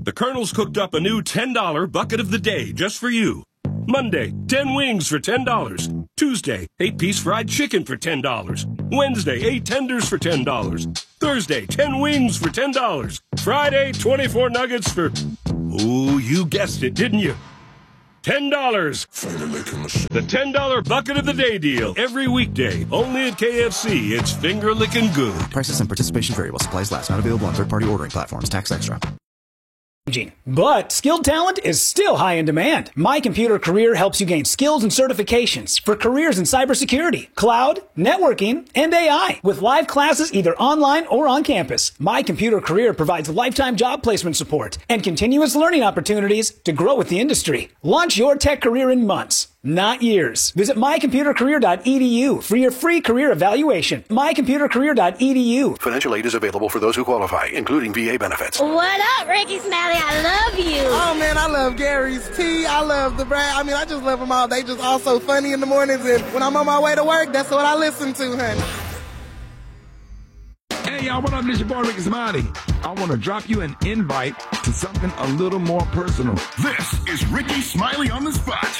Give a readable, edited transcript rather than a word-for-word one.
The Colonel's cooked up a new $10 bucket of the day just for you. Monday, 10 wings for $10. Tuesday, 8-piece fried chicken for $10. Wednesday, 8 tenders for $10. Thursday, 10 wings for $10. Friday, 24 nuggets for... Oh, you guessed it, didn't you? $10. The $10 bucket of the day deal. Every weekday. Only at KFC. It's finger-licking good. Prices and participation vary while supplies last. Not available on third-party ordering platforms. Tax extra. But skilled talent is still high in demand. My Computer Career helps you gain skills and certifications for careers in cybersecurity, cloud, networking, and AI. With live classes either online or on campus, My Computer Career provides lifetime job placement support and continuous learning opportunities to grow with the industry. Launch your tech career in months, not years. Visit mycomputercareer.edu for your free career evaluation. mycomputercareer.edu. Financial aid is available for those who qualify, including VA benefits. What up, Ricky Smiley? I love you. Oh, man, I love Gary's Tea. I love the Brad. I mean, I just love them all. They just all so funny in the mornings, and when I'm on my way to work, that's what I listen to, honey. Hey, y'all, what up? This your boy, Ricky Smiley. I want to drop you an invite to something a little more personal. This is Ricky Smiley on the Spot.